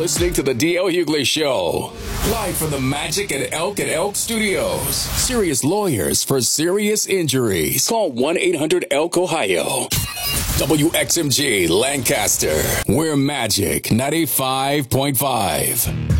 listening to the DL Hughley Show. Live from the Magic at Elk Studios. Serious lawyers for serious injuries. Call 1-800-ELK-OHIO. WXMG Lancaster. We're Magic 95.5.